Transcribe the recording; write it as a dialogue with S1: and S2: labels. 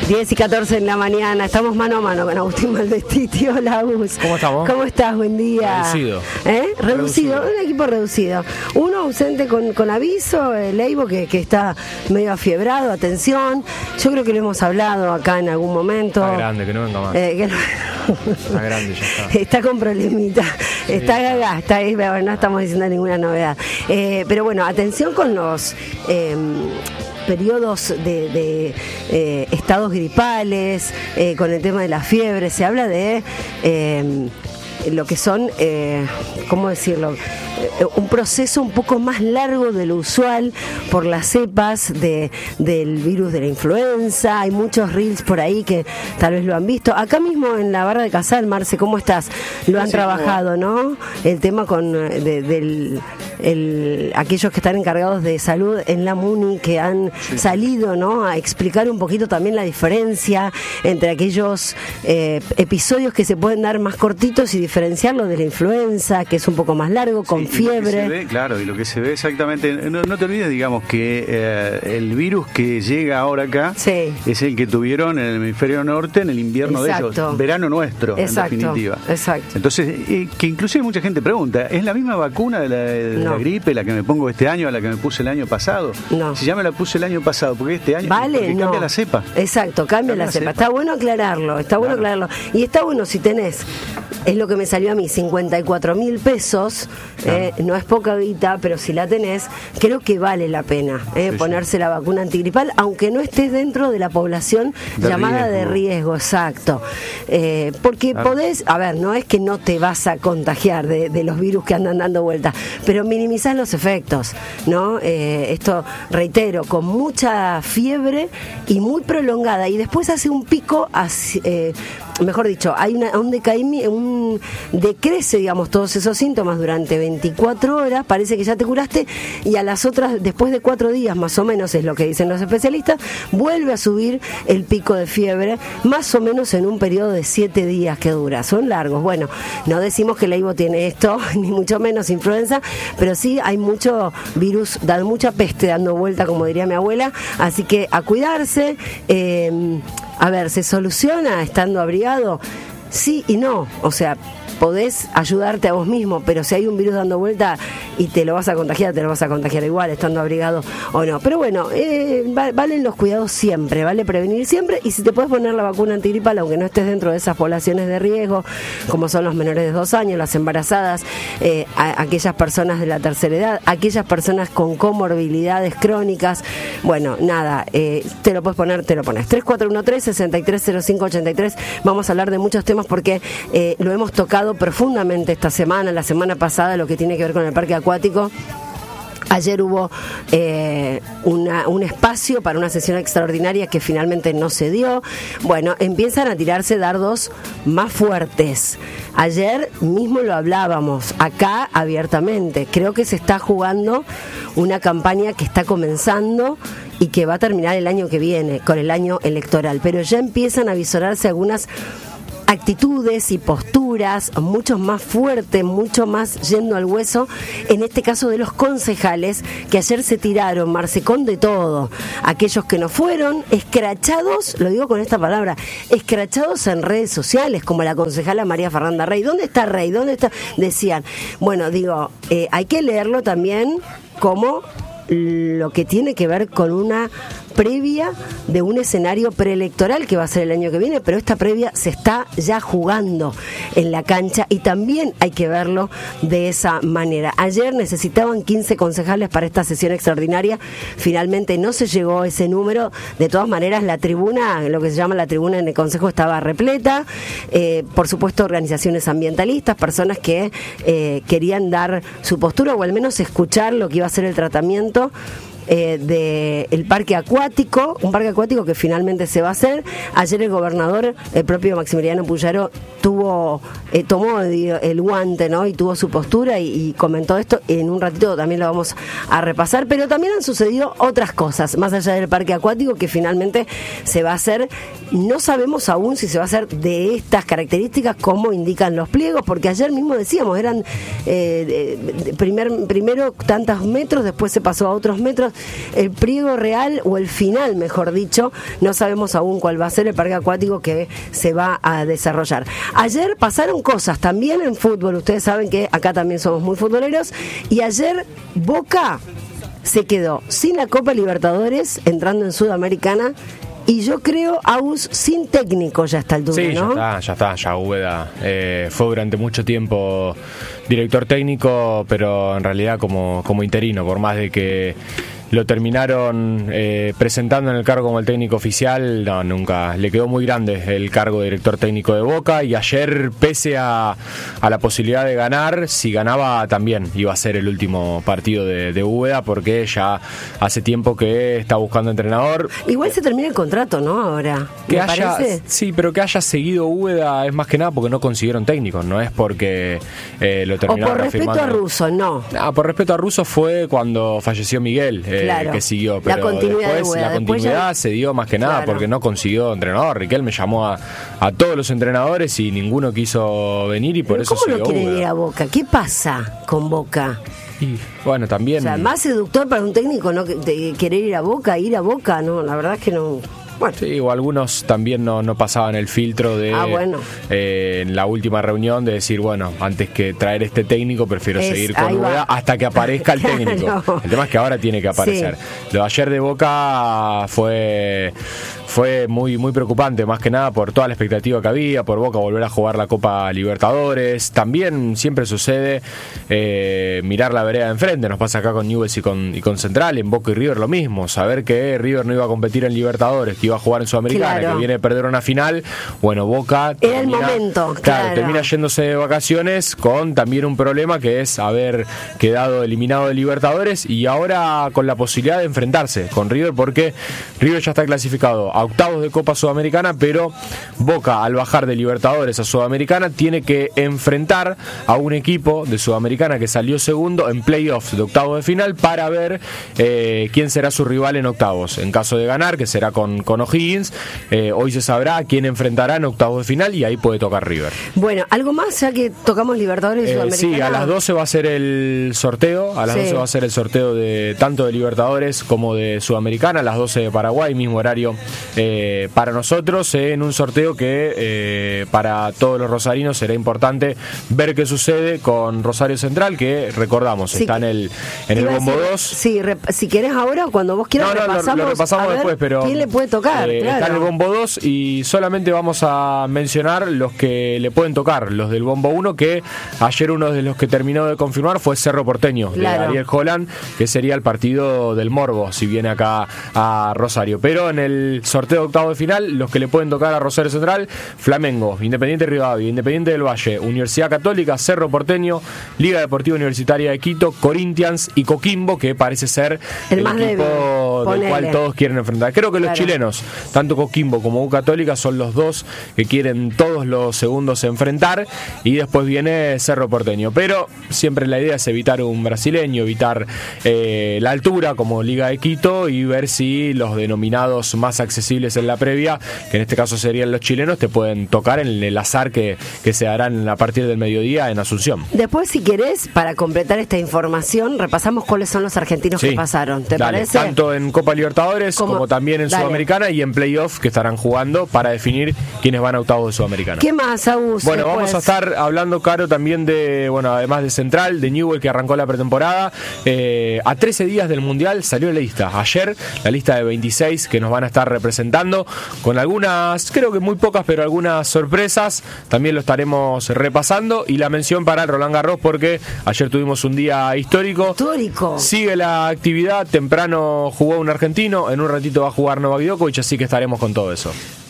S1: 10:14 en la mañana, estamos mano a mano con Agustín Malvestiti. Hola, Agus.
S2: ¿Cómo estamos?
S1: ¿Cómo estás? Buen día.
S2: Reducido.
S1: Reducido, un equipo reducido. Uno ausente con aviso, el Eibo que está medio afiebrado, atención. Yo creo que lo hemos hablado acá en algún momento.
S2: Está grande, que no venga más. Está grande, ya está.
S1: Está con problemita, sí, está gaga, está ahí, pero no estamos diciendo ninguna novedad. Pero bueno, atención con los periodos de estados gripales, con el tema de la fiebre. Se habla de lo que son, ¿cómo decirlo? Un proceso un poco más largo de lo usual por las cepas del virus de la influenza. Hay muchos reels por ahí que tal vez lo han visto. Acá mismo en la barra de Casal, Marce, ¿cómo estás? Lo han trabajado, ¿no? El tema con aquellos que están encargados de salud en la MUNI, que han salido, ¿no?, a explicar un poquito también la diferencia entre aquellos episodios que se pueden dar más cortitos y diferenciarlo de la influenza, que es un poco más largo, con fiebre.
S3: Claro, y lo que se ve exactamente, no te olvides, digamos, que el virus que llega ahora acá es el que tuvieron en el hemisferio norte en el invierno de ellos, verano nuestro, en definitiva.
S1: Exacto.
S3: Entonces, que inclusive mucha gente pregunta, ¿es la misma vacuna de la gripe la que me pongo este año a la que me puse el año pasado?
S1: No.
S3: Si ya me la puse el año pasado, porque este año cambia la cepa.
S1: Exacto, cambia la cepa. Está bueno aclararlo, Y está bueno si tenés, es lo que me salió a mí, 54.000 pesos, no es poca guita, pero si la tenés, creo que vale la pena ponerse la vacuna antigripal, aunque no estés dentro de la población llamada de riesgo, exacto. Porque podés, a ver, no es que no te vas a contagiar de los virus que andan dando vueltas, pero minimizás los efectos, ¿no? Esto, reitero, con mucha fiebre y muy prolongada, y después hace un pico, mejor dicho, hay decrece, digamos, todos esos síntomas durante 24 horas, parece que ya te curaste, y a las otras, después de 4 días más o menos, es lo que dicen los especialistas, vuelve a subir el pico de fiebre, más o menos en un periodo de 7 días que dura. Son largos. Bueno, no decimos que el Eibo tiene esto, ni mucho menos influenza, pero sí hay mucho virus, mucha peste dando vuelta, como diría mi abuela, así que a cuidarse. A ver, ¿se soluciona estando abrigado? Sí y no, o sea, podés ayudarte a vos mismo, pero si hay un virus dando vuelta y te lo vas a contagiar igual, estando abrigado o no. Pero bueno, valen los cuidados siempre, vale prevenir siempre, y si te puedes poner la vacuna antigripal, aunque no estés dentro de esas poblaciones de riesgo, como son los menores de 2 años, las embarazadas, aquellas personas de la tercera edad, aquellas personas con comorbilidades crónicas, bueno, nada, te lo puedes poner, te lo pones. 3413-630583, vamos a hablar de muchos temas porque lo hemos tocado profundamente esta semana, la semana pasada, lo que tiene que ver con el parque acuático. Ayer hubo un espacio para una sesión extraordinaria que finalmente no se dio. Bueno, empiezan a tirarse dardos más fuertes. Ayer mismo lo hablábamos, acá abiertamente. Creo que se está jugando una campaña que está comenzando y que va a terminar el año que viene, con el año electoral. Pero ya empiezan a visorarse algunas actitudes y posturas mucho más fuertes, mucho más yendo al hueso, en este caso de los concejales, que ayer se tiraron, Marce, con de todo. Aquellos que no fueron, escrachados, lo digo con esta palabra, escrachados en redes sociales, como la concejala María Fernanda Rey. ¿Dónde está Rey? ¿Dónde está? Decían, bueno, digo, hay que leerlo también como lo que tiene que ver con una previa de un escenario preelectoral que va a ser el año que viene, pero esta previa se está ya jugando en la cancha y también hay que verlo de esa manera. Ayer necesitaban 15 concejales para esta sesión extraordinaria, finalmente no se llegó a ese número. De todas maneras, la tribuna, lo que se llama la tribuna en el Consejo, estaba repleta, por supuesto organizaciones ambientalistas, personas que querían dar su postura o al menos escuchar lo que iba a ser el tratamiento del parque acuático, un parque acuático que finalmente se va a hacer. Ayer el gobernador, el propio Maximiliano Puyaro, tomó el guante, ¿no? Y tuvo su postura y comentó esto. En un ratito también lo vamos a repasar, pero también han sucedido otras cosas más allá del parque acuático que finalmente se va a hacer. No sabemos aún si se va a hacer de estas características como indican los pliegos, porque ayer mismo decíamos, eran primero tantos metros, después se pasó a otros metros. el pliego real o el final, mejor dicho, no sabemos aún cuál va a ser el parque acuático que se va a desarrollar. Ayer pasaron cosas también en fútbol, ustedes saben que acá también somos muy futboleros, y ayer Boca se quedó sin la Copa Libertadores entrando en Sudamericana. Y yo creo, Agus, sin técnico ya está el altura,
S2: sí,
S1: ¿no?
S2: Ya Úbeda fue durante mucho tiempo director técnico, pero en realidad como interino, por más de que lo terminaron presentando en el cargo como el técnico oficial, no, nunca. Le quedó muy grande el cargo de director técnico de Boca, y ayer, pese a la posibilidad de ganar, si ganaba también iba a ser el último partido de Úbeda, porque ya hace tiempo que está buscando entrenador.
S1: Igual se termina el contrato, ¿no? Ahora, ¿me parece?
S2: Sí, pero que haya seguido Úbeda es más que nada porque no consiguieron técnicos, no es porque lo terminaron.
S1: O por respeto a Russo, no.
S2: Por respeto a Russo fue cuando falleció Miguel.
S1: Claro,
S2: que siguió, pero
S1: la continuidad
S2: después
S1: de
S2: la continuidad se dio más que nada porque no consiguió entrenador. Riquelme llamó a todos los entrenadores y ninguno quiso venir, y por
S1: pero
S2: eso
S1: ¿cómo
S2: se
S1: no quieren ir a Boca? ¿Qué pasa con Boca?
S2: Y bueno, también,
S1: o sea, más seductor para un técnico no querer ir a Boca, no, la verdad es que no. Bueno.
S2: Sí, o algunos también no pasaban el filtro de en la última reunión de decir, bueno, antes que traer este técnico prefiero seguir con Úbeda hasta que aparezca el técnico. El tema es que ahora tiene que aparecer. Sí. Lo de ayer de Boca fue muy, muy preocupante, más que nada por toda la expectativa que había, por Boca volver a jugar la Copa Libertadores. También siempre sucede mirar la vereda de enfrente, nos pasa acá con Newell's y con Central, en Boca y River lo mismo, saber que River no iba a competir en Libertadores, que iba a jugar en Sudamericana, que viene a perder una final. Bueno, Boca
S1: era el momento,
S2: termina yéndose de vacaciones con también un problema, que es haber quedado eliminado de Libertadores y ahora con la posibilidad de enfrentarse con River, porque River ya está clasificado a octavos de Copa Sudamericana, pero Boca, al bajar de Libertadores a Sudamericana, tiene que enfrentar a un equipo de Sudamericana que salió segundo en playoffs de octavos de final para ver quién será su rival en octavos. En caso de ganar, que será con O'Higgins, hoy se sabrá quién enfrentará en octavos de final y ahí puede tocar River.
S1: Bueno, ¿algo más ya que tocamos Libertadores y Sudamericana?
S2: Sí, a las 12 va a ser el sorteo, de tanto de Libertadores como de Sudamericana, a las 12 de Paraguay, mismo horario para nosotros, en un sorteo que para todos los rosarinos será importante ver qué sucede con Rosario Central, que recordamos, está en el bombo 2.
S1: Sí, si querés ahora o cuando vos quieras
S2: lo repasamos después, pero
S1: ¿quién le puede tocar?
S2: Está en el bombo 2 y solamente vamos a mencionar los que le pueden tocar, los del bombo 1, que ayer uno de los que terminó de confirmar fue Cerro Porteño, de Ariel Holland, que sería el partido del morbo si viene acá a Rosario. Pero en el sorteo de octavo de final, los que le pueden tocar a Rosario Central: Flamengo, Independiente Rivadavia, Independiente del Valle, Universidad Católica, Cerro Porteño, Liga Deportiva Universitaria de Quito, Corinthians y Coquimbo, que parece ser el equipo del cual todos quieren enfrentar. Creo que los chilenos, tanto Coquimbo como U Católica, son los dos que quieren todos los segundos enfrentar, y después viene Cerro Porteño. Pero siempre la idea es evitar un brasileño, evitar la altura como Liga de Quito, y ver si los denominados más accesibles en la previa, que en este caso serían los chilenos, te pueden tocar en el azar que se harán a partir del mediodía en Asunción.
S1: Después, si querés, para completar esta información, repasamos cuáles son los argentinos que pasaron. ¿Te parece?
S2: Tanto en Copa Libertadores como también en Sudamericana y en playoff, que estarán jugando para definir quiénes van a octavos de Sudamericana.
S1: ¿Qué más, Agus?
S2: Bueno, vamos a estar hablando, Caro, también de, además de Central, de Newell's, que arrancó la pretemporada. A 13 días del Mundial salió la lista. Ayer, la lista de 26 que nos van a estar representando, con algunas, creo que muy pocas, pero algunas sorpresas. También lo estaremos repasando. Y la mención para el Roland Garros, porque ayer tuvimos un día histórico. Sigue la actividad. Temprano jugó un argentino, en un ratito va a jugar Novak Djokovic, así que estaremos con todo eso.